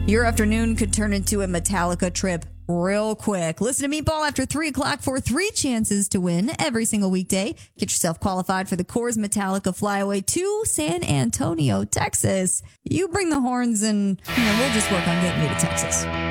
Your afternoon could turn into a Metallica trip real quick. Listen to Meatball after 3 o'clock for 3 chances to win every single weekday. Get yourself qualified for the Coors Metallica flyaway to San Antonio, Texas. You bring the horns and we'll just work on getting you to Texas.